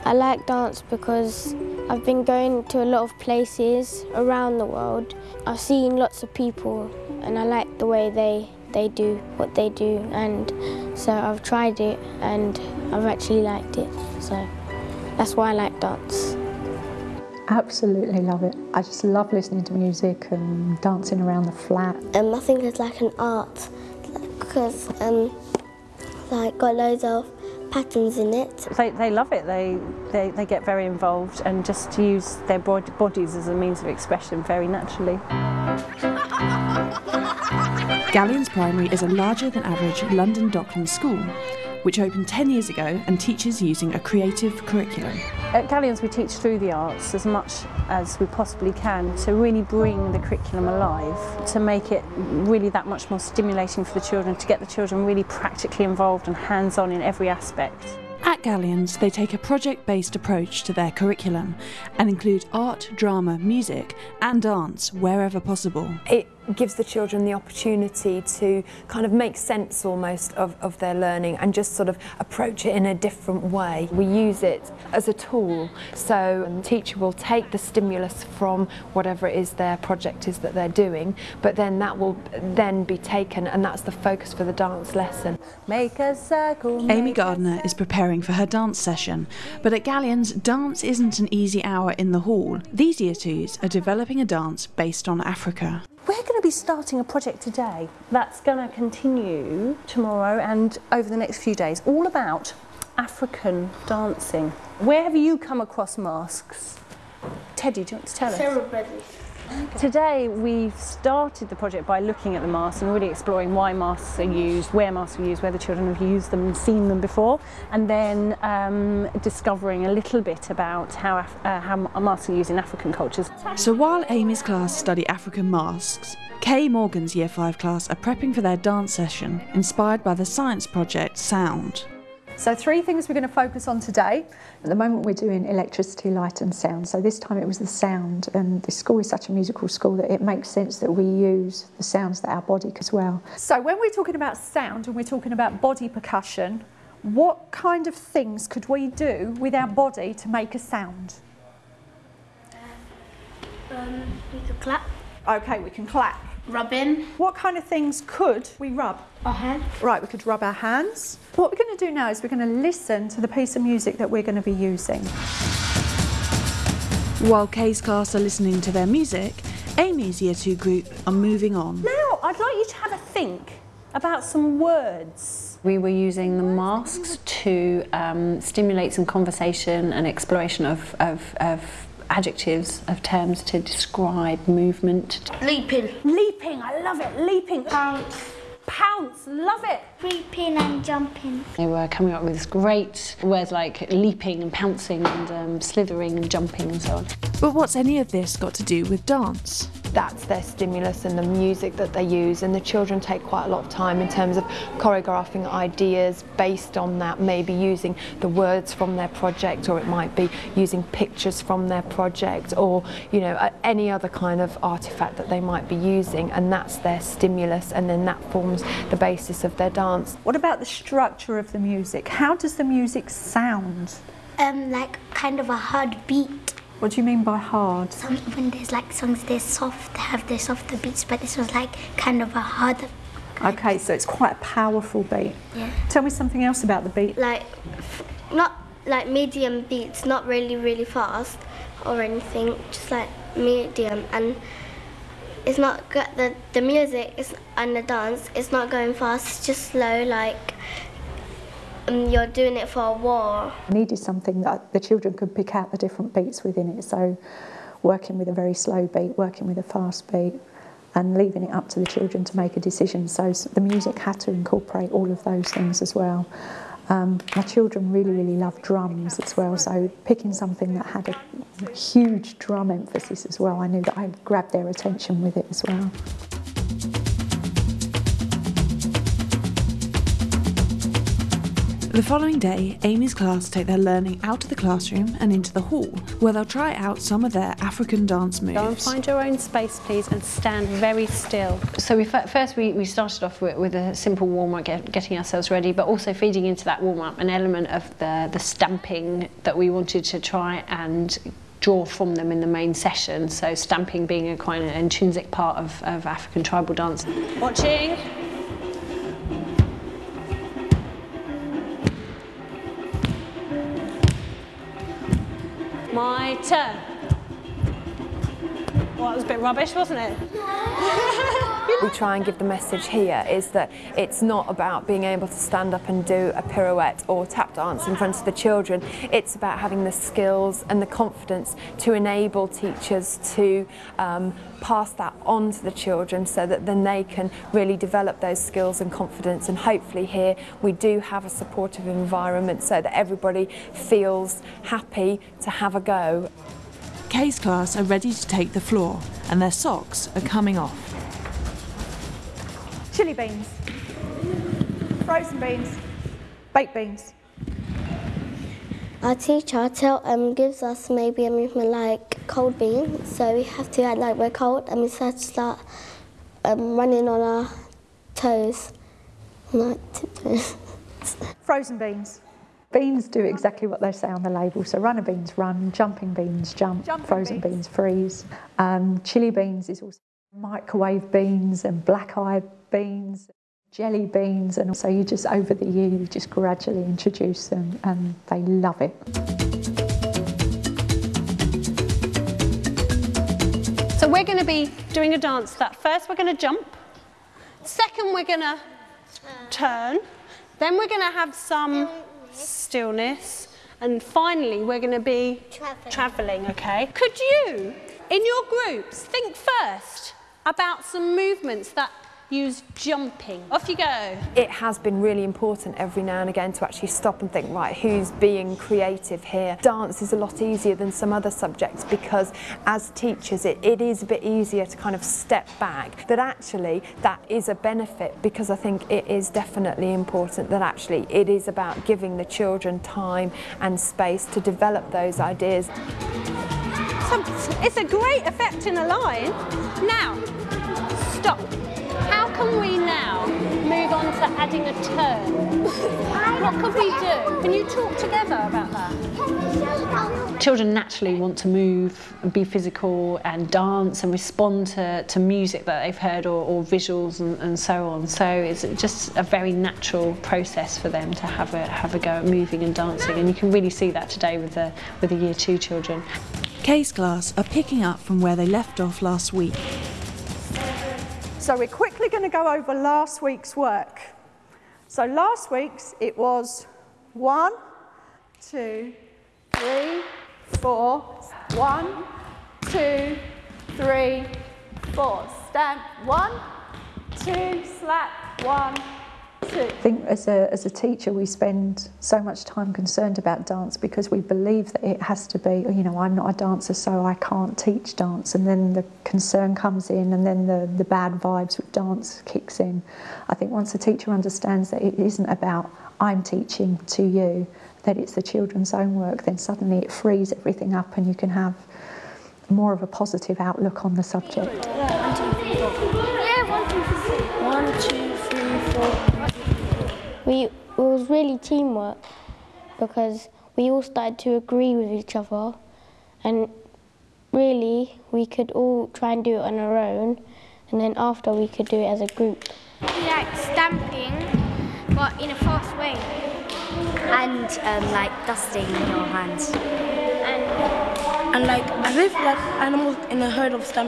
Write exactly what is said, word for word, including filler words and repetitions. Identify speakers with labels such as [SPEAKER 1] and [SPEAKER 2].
[SPEAKER 1] I like dance because I've been going to a lot of places around the world. I've seen lots of people and I like the way they, they do what they do, and so I've tried it and I've actually liked it. So that's why I like dance.
[SPEAKER 2] Absolutely love it. I just love listening to music and dancing around the flat.
[SPEAKER 3] Um, I think it's like an art because um, like got loads of patterns in it.
[SPEAKER 4] They, they love it. They, they they get very involved and just use their bod bodies as a means of expression very naturally.
[SPEAKER 5] Galleons Primary is a larger than average London Docklands school, which opened ten years ago and teaches using a creative curriculum.
[SPEAKER 4] At Galleons we teach through the arts as much as we possibly can to really bring the curriculum alive, to make it really that much more stimulating for the children, to get the children really practically involved and hands-on in every aspect.
[SPEAKER 5] At Galleons, they take a project-based approach to their curriculum and include art, drama, music and dance wherever possible.
[SPEAKER 6] It gives the children the opportunity to kind of make sense almost of, of their learning and just sort of approach it in a different way. We use it as a tool, so the teacher will take the stimulus from whatever it is their project is that they're doing, but then that will then be taken and that's the focus for the dance lesson.
[SPEAKER 4] Make a circle. Make
[SPEAKER 5] Amy Gardner is preparing for her dance session, but at Galleons, dance isn't an easy hour in the hall. These year twos are developing a dance based on Africa.
[SPEAKER 4] We're going to be starting a project today that's going to continue tomorrow and over the next few days, all about African dancing. Where have you come across masks? Teddy, do you want to tell us?
[SPEAKER 3] Everybody.
[SPEAKER 4] Today we've started the project by looking at the masks and really exploring why masks are used, where masks are used, whether children have used them and seen them before, and then um, discovering a little bit about how, Af uh, how masks are used in African cultures.
[SPEAKER 5] So while Amy's class study African masks, Kay Morgan's Year five class are prepping for their dance session inspired by the science project Sound.
[SPEAKER 7] So three things we're going to focus on today.
[SPEAKER 2] At the moment we're doing electricity, light and sound, so this time it was the sound, and the school is such a musical school that it makes sense that we use the sounds that our body can as well.
[SPEAKER 7] So when we're talking about sound and we're talking about body percussion, what kind of things could we do with our body to make a sound?
[SPEAKER 3] Um, we could clap.
[SPEAKER 7] Okay, we can clap.
[SPEAKER 3] Rubbing.
[SPEAKER 7] What kind of things could we rub?
[SPEAKER 3] Our hand.
[SPEAKER 7] Right, we could rub our hands. What we're going to do now is we're going to listen to the piece of music that we're going to be using.
[SPEAKER 5] While Kay's class are listening to their music, Amy's Year two group are moving on.
[SPEAKER 4] Now I'd like you to have a think about some words.
[SPEAKER 8] We were using the masks to um, stimulate some conversation and exploration of, of, of adjectives, of terms to describe movement.
[SPEAKER 3] Leaping.
[SPEAKER 4] Leaping, I love it, leaping.
[SPEAKER 3] Bounce.
[SPEAKER 4] Pounce, love it.
[SPEAKER 3] Leaping and jumping.
[SPEAKER 8] They were coming up with this great words like leaping and pouncing and um, slithering and jumping and so on.
[SPEAKER 5] But what's any of this got to do with dance?
[SPEAKER 6] That's their stimulus and the music that they use, and the children take quite a lot of time in terms of choreographing ideas based on that, maybe using the words from their project, or it might be using pictures from their project, or you know, any other kind of artifact that they might be using, and that's their stimulus, and then that forms the basis of their dance.
[SPEAKER 7] What about the structure of the music? How does the music sound?
[SPEAKER 3] Um, like kind of a hard beat.
[SPEAKER 7] What do you mean by hard?
[SPEAKER 3] Some, when there's like songs, they're soft, they have their softer beats, but this was like kind of a harder.
[SPEAKER 7] Okay, so it's quite a powerful beat.
[SPEAKER 3] Yeah.
[SPEAKER 7] Tell me something else about the beat.
[SPEAKER 3] Like, not like medium beats, not really, really fast or anything, just like medium. And it's not good, the, the music is, and the dance, it's not going fast, it's just slow, like um, you're doing it for a war.
[SPEAKER 2] I needed something that the children could pick out the different beats within it, so working with a very slow beat, working with a fast beat, and leaving it up to the children to make a decision. So the music had to incorporate all of those things as well. Um, my children really, really love drums as well, so picking something that had a huge drum emphasis as well, I knew that I'd grab their attention with it as well.
[SPEAKER 5] The The following day, Amy's class take their learning out of the classroom and into the hall, where they'll try out some of their African dance moves.
[SPEAKER 8] Go and find your own space, please, and stand very still. So we, first we, we started off with, with a simple warm-up, get, getting ourselves ready, but also feeding into that warm-up an element of the, the stamping that we wanted to try and draw from them in the main session. So stamping being a quite an intrinsic part of, of African tribal dance. Watching. My turn. Well, that was a bit rubbish, wasn't it?
[SPEAKER 6] We try and give the message here is that it's not about being able to stand up and do a pirouette or tap dance in front of the children. It's about having the skills and the confidence to enable teachers to um, pass that on to the children so that then they can really develop those skills and confidence, and hopefully here we do have a supportive environment so that everybody feels happy to have a go.
[SPEAKER 5] Kay's class are ready to take the floor and their socks are coming off.
[SPEAKER 7] Chili beans, frozen beans, baked beans.
[SPEAKER 3] Our teacher tell, um, gives us maybe a movement like cold beans, so we have to act like we're cold and we have to start um, running on our toes. Like tiptoes.
[SPEAKER 7] Frozen beans.
[SPEAKER 2] Beans do exactly what they say on the label. So runner beans run, jumping beans jump,
[SPEAKER 7] Jumping
[SPEAKER 2] frozen
[SPEAKER 7] beans.
[SPEAKER 2] beans freeze. Um, chili beans is also microwave beans and black-eyed beans, jelly beans, and so you just over the year you just gradually introduce them and they love it.
[SPEAKER 8] So we're going to be doing a dance that first we're going to jump, second we're going to turn, then we're going to have some stillness, and finally we're going to be
[SPEAKER 3] Travelling.
[SPEAKER 8] travelling, okay? Could you, in your groups, think first about some movements that use jumping? Off you go.
[SPEAKER 6] It has been really important every now and again to actually stop and think, right, who's being creative here? Dance is a lot easier than some other subjects because as teachers it, it is a bit easier to kind of step back, but actually that is a benefit because I think it is definitely important that actually it is about giving the children time and space to develop those ideas.
[SPEAKER 8] So it's a great effect in a line. Now, stop. How can we now move on to adding a turn? What could we do? Can you talk together about that? Children naturally want to move and be physical and dance and respond to, to music that they've heard or, or visuals and, and so on. So it's just a very natural process for them to have a, have a go at moving and dancing, and you can really see that today with the, with the year two children.
[SPEAKER 5] Kay's class are picking up from where they left off last week.
[SPEAKER 7] So we're quickly going to go over last week's work. So last week's it was one, two, three, four, one, two, three, four. Stamp, one, two, slap, one, two.
[SPEAKER 2] I think as a, as a teacher we spend so much time concerned about dance because we believe that it has to be, you know, I'm not a dancer so I can't teach dance, and then the concern comes in and then the, the bad vibes with dance kicks in. I think once the teacher understands that it isn't about I'm teaching to you, that it's the children's own work, then suddenly it frees everything up and you can have more of a positive outlook on the subject.
[SPEAKER 3] One, two, three, four. Yeah, one, two, three. One, two, three, four.
[SPEAKER 1] We, it was really teamwork because we all started to agree with each other, and really we could all try and do it on our own, and then after we could do it as a group.
[SPEAKER 3] Like stamping, but in a fast way.
[SPEAKER 9] And um, like dusting your hands.
[SPEAKER 3] And,
[SPEAKER 10] and like as if like animals in a herd of stamping.